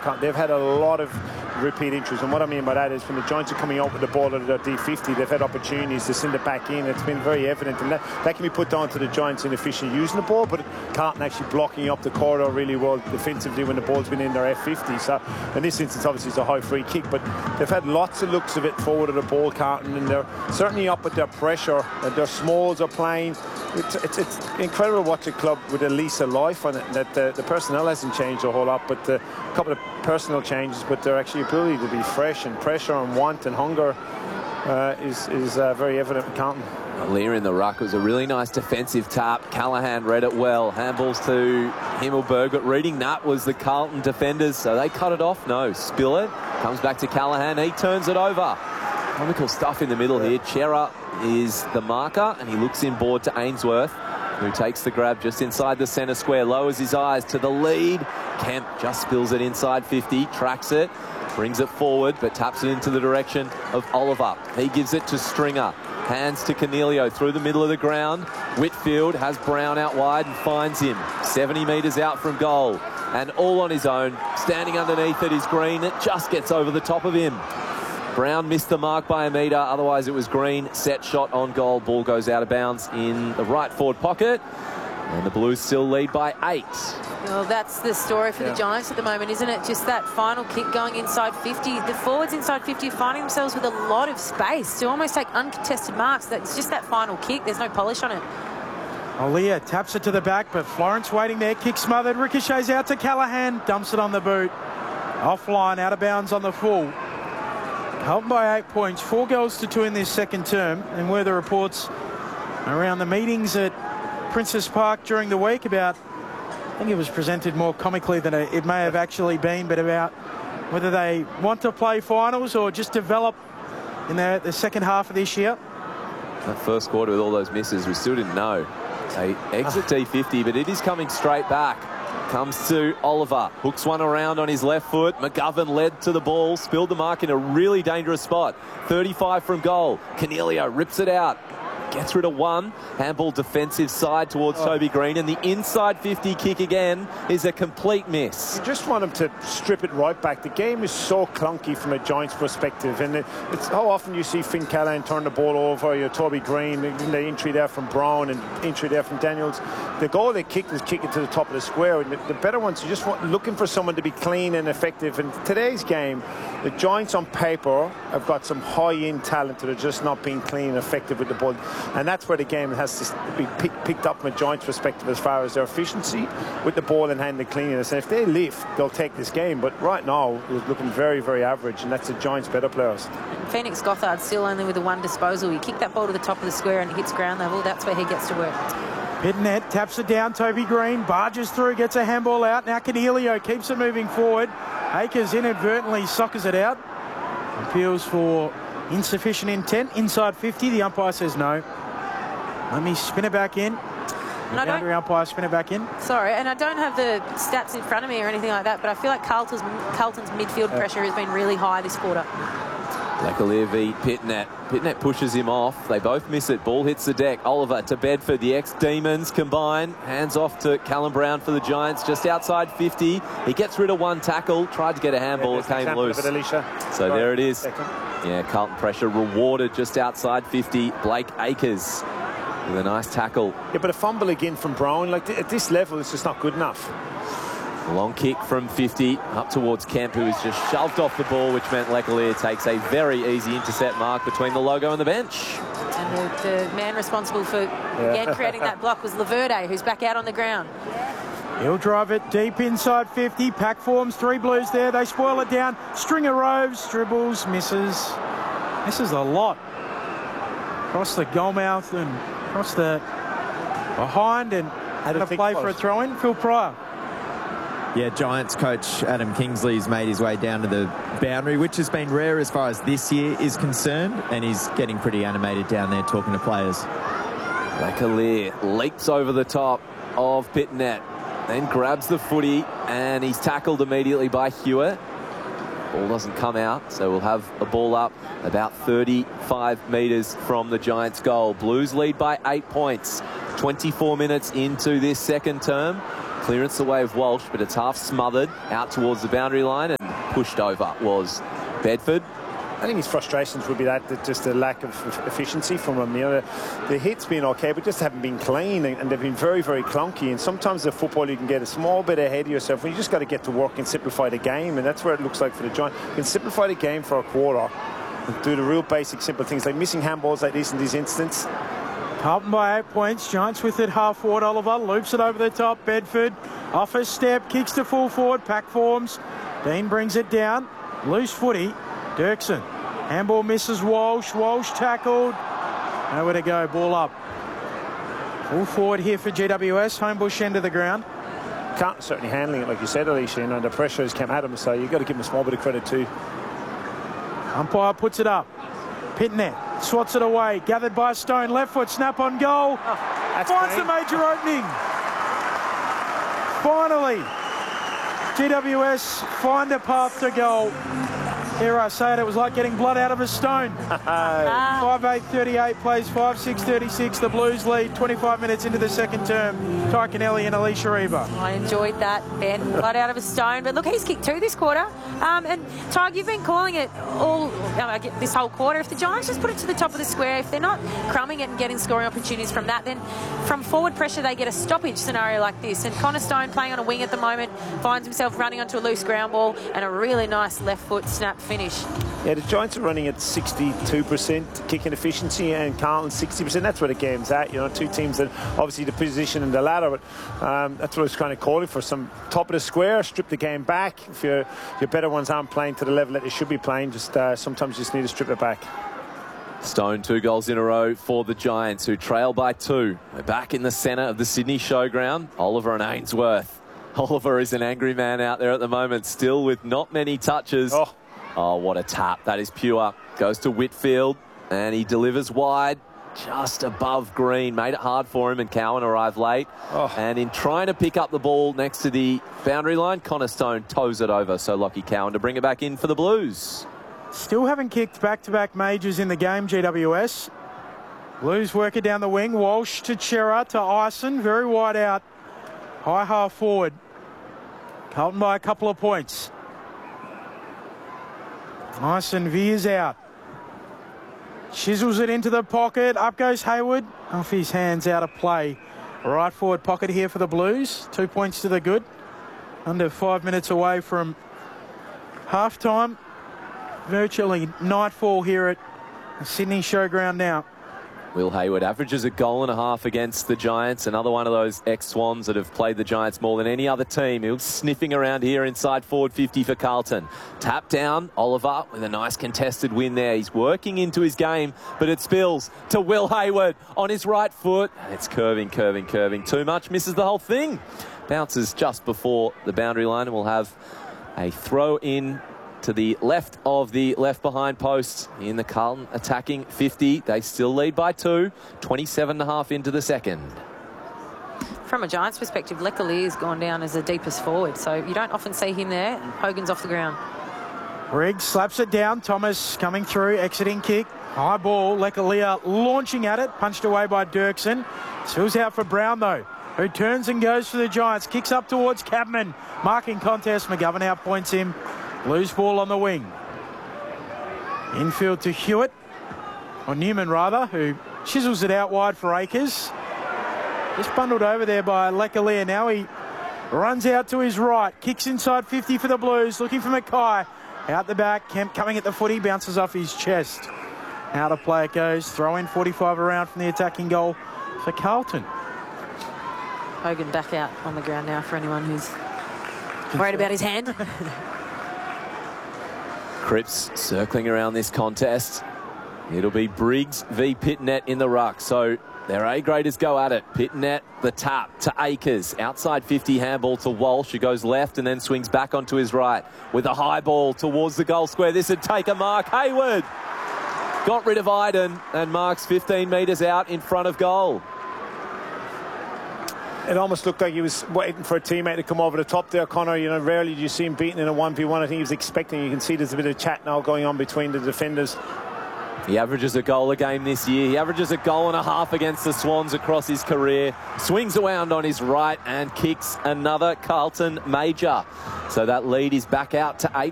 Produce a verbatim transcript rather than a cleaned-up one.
they've had a lot of repeat injuries, and what I mean by that is when the Giants are coming out with the ball at their D fifty, they've had opportunities to send it back in. It's been very evident, and that, that can be put down to the Giants inefficiently using the ball, but Carlton actually blocking up the corridor really well defensively when the ball's been in their F fifty. So in this instance, obviously it's a high free kick, but they've had lots of looks of it forward of the ball, Carlton, and they're certainly up with their pressure, and their smalls are playing. It's, it's, it's incredible to watch a club with a lease of life on it, and that the, the personnel hasn't changed a whole lot, but the, a couple of personal changes, but their actually ability to be fresh and pressure and want and hunger uh, is, is uh, very evident in Carlton. Lear in the ruck. It was a really nice defensive tap. Callaghan read it well. Handballs to Himmelberg, but reading that was the Carlton defenders, so they cut it off. No, Spiller comes back to Callaghan. He turns it over. Comical stuff in the middle here. Chera is the marker, and he looks inboard to Ainsworth, who takes the grab just inside the centre square, lowers his eyes to the lead. Kemp just spills it inside fifty, tracks it, brings it forward, but taps it into the direction of Oliver. He gives it to Stringer. Hands to Cornelio through the middle of the ground. Whitfield has Brown out wide and finds him. seventy metres out from goal. And all on his own, standing underneath it is Green. It just gets over the top of him. Brown missed the mark by a metre, otherwise it was Green. Set shot on goal, ball goes out of bounds in the right forward pocket. And the Blues still lead by eight. Well, that's the story for yeah. the Giants at the moment, isn't it? Just that final kick going inside fifty. The forwards inside fifty finding themselves with a lot of space to almost take uncontested marks. That's just that final kick. There's no polish on it. Olia taps it to the back, but Florence waiting there. Kick smothered. Ricochets out to Callaghan. Dumps it on the boot. Offline, out of bounds on the full. Held by eight points. Four goals to two in this second term. And were the reports around the meetings at Princess Park during the week about, I think it was presented more comically than it may have actually been, but about whether they want to play finals or just develop in the, the second half of this year. That first quarter with all those misses, we still didn't know. They exit D fifty, but it is coming straight back. Comes to Oliver, hooks one around on his left foot. McGovern led to the ball, spilled the mark in a really dangerous spot. thirty-five from goal. Cornelio rips it out. Gets rid of one. Handball defensive side towards oh. Toby Green, and the inside fifty kick again is a complete miss. You just want him to strip it right back. The game is so clunky from a Giants perspective, and it, it's how often you see Finn Callaghan turn the ball over, you know, Toby Green, the entry there from Brown and entry there from Daniels. The goal they kicked is kicking to the top of the square, and the, the better ones, you just want looking for someone to be clean and effective. And today's game, the Giants on paper have got some high-end talent that are just not being clean and effective with the ball. And that's where the game has to be pick, picked up from a Giants perspective as far as their efficiency with the ball in hand and cleanliness. And if they lift, they'll take this game. But right now, it's looking very, very average, and that's the Giants' better players. Phoenix Gothard still only with the one disposal. He kicked that ball to the top of the square and it hits ground level. That's where he gets to work. Pitnet taps it down. Toby Green barges through, gets a handball out. Now Cornelio keeps it moving forward. Akers inadvertently soccers it out. Appeals for insufficient intent. Inside fifty, the umpire says no. Let me spin it back in. The boundary umpire spin it back in. Sorry, and I don't have the stats in front of me or anything like that, but I feel like Carlton's, Carlton's midfield uh, pressure has been really high this quarter. Leclerc v Pitnet. Pitnet pushes him off. They both miss it. Ball hits the deck. Oliver to Bedford. The ex-Demons combine. Hands off to Callum Brown for the Giants. Just outside fifty. He gets rid of one tackle. Tried to get a handball. Yeah, it came loose. It, so right. There it is. Second. Yeah, Carlton pressure rewarded just outside fifty. Blake Akers with a nice tackle. Yeah, but a fumble again from Brown. Like, at this level, it's just not good enough. Long kick from fifty up towards Kemp, who is just shoved off the ball, which meant Leclerc takes a very easy intercept mark between the logo and the bench. And the, the man responsible for yeah. again creating that block was Laverde, who's back out on the ground. He'll drive it deep inside fifty. Pack forms, three Blues there. They spoil it down. Stringer roves, dribbles, misses. Misses a lot. Across the goal mouth and across the behind, and had a play for a throw-in. Phil Pryor. Yeah, Giants coach Adam Kingsley's made his way down to the boundary, which has been rare as far as this year is concerned, and he's getting pretty animated down there talking to players. Leclerc leaps over the top of Pitnet, then grabs the footy, and he's tackled immediately by Hewitt. Ball doesn't come out, so we'll have a ball up about thirty-five metres from the Giants' goal. Blues lead by eight points. twenty-four minutes into this second term. Clearance away of Walsh, but it's half smothered out towards the boundary line, and pushed over was Bedford. I think his frustrations would be that, that just the lack of efficiency from him. You know, the, the hits been okay, but just haven't been clean, and, and they've been very, very clunky. And sometimes the football, you can get a small bit ahead of yourself, and you just got to get to work and simplify the game, and that's where it looks like for the Giants. You can simplify the game for a quarter and do the real basic, simple things like missing handballs like this in this instance. Carlton by eight points. Giants with it half forward. Oliver loops it over the top. Bedford off a step, kicks to full forward. Pack forms. Dean brings it down. Loose footy. Dirksen. Handball misses Walsh. Walsh tackled. Nowhere to go. Ball up. Full forward here for G W S. Homebush end of the ground. Can't certainly handling it, like you said, Alicia. You know, the pressure has come at him, so you've got to give him a small bit of credit too. Umpire puts it up. Pitnet swats it away. Gathered by Stone. Left foot snap on goal. Oh, finds the major opening. Finally, G W S find a path to goal. Here I say it, it was like getting blood out of a stone. five eight thirty-eight plays five six thirty-six. The Blues lead twenty-five minutes into the second term. Ty Kennelly and Alicia Eva. I enjoyed that, Ben. Blood out of a stone. But look, he's kicked two this quarter. Um, and Ty, you've been calling it all uh, this whole quarter. If the Giants just put it to the top of the square, if they're not crumbing it and getting scoring opportunities from that, then from forward pressure they get a stoppage scenario like this. And Connor Stone, playing on a wing at the moment, finds himself running onto a loose ground ball and a really nice left foot snap finish. Yeah, the Giants are running at sixty-two percent kicking efficiency, and Carlton sixty percent. That's where the game's at. You know, two teams that obviously the position and the ladder, but um, that's what I was kind of calling for. Some top of the square, strip the game back. If your your better ones aren't playing to the level that they should be playing, just uh, sometimes you just need to strip it back. Stone, two goals in a row for the Giants, who trail by two. We're back in the centre of the Sydney Showground. Oliver and Ainsworth. Oliver is an angry man out there at the moment, still with not many touches. Oh. Oh, what a tap. That is pure. Goes to Whitfield, and he delivers wide, just above green. Made it hard for him, and Cowan arrived late. Oh. And in trying to pick up the ball next to the boundary line, Connor Stone toes it over. So Lockie Cowan to bring it back in for the Blues. Still haven't kicked back-to-back majors in the game, G W S. Blues work it down the wing. Walsh to Chera to Ison. Very wide out. High half forward. Carlton by a couple of points. Ison veers out. Chisels it into the pocket. Up goes Hayward. Off his hands, out of play. Right forward pocket here for the Blues. Two points to the good. Under five minutes away from half-time. Virtually nightfall here at the Sydney Showground now. Will Hayward averages a goal and a half against the Giants. Another one of those ex-Swans that have played the Giants more than any other team. He was sniffing around here inside forward fifty for Carlton. Tap down, Oliver with a nice contested win there. He's working into his game, but it spills to Will Hayward on his right foot. It's curving, curving, curving. Too much, misses the whole thing. Bounces just before the boundary line, and we'll have a throw in to the left of the left behind post in the Carlton attacking fifty. They still lead by two, twenty-seven and a half into the second. From a Giants perspective, Lecalier's gone down as the deepest forward, so you don't often see him there. Hogan's off the ground. Riggs slaps it down. Thomas coming through, exiting kick. High ball, Lecalier launching at it, punched away by Dirksen. Spills out for Brown though, who turns and goes for the Giants. Kicks up towards Cabman. Marking contest, McGovern outpoints him. Loose ball on the wing. Infield to Hewitt, or Newman rather, who chisels it out wide for Akers. Just bundled over there by Lecalier. Now he runs out to his right. Kicks inside fifty for the Blues, looking for Mackay. Out the back, Kemp coming at the footy, bounces off his chest. Out of play it goes. Throw in forty-five around from the attacking goal for Carlton. Hogan back out on the ground now for anyone who's worried about his hand. Cripps circling around this contest. It'll be Briggs v Pitnet in the ruck. So their A-graders go at it. Pitnet, the tap to Akers. Outside fifty, handball to Walsh, who goes left and then swings back onto his right with a high ball towards the goal square. This would take a mark. Hayward got rid of Iden and marks fifteen metres out in front of goal. It almost looked like he was waiting for a teammate to come over the top there, Connor. You know, rarely do you see him beaten in a one v one. I think he was expecting. You can see there's a bit of chat now going on between the defenders. He averages a goal a game this year. He averages a goal and a half against the Swans across his career. Swings around on his right and kicks another Carlton major. So that lead is back out to eight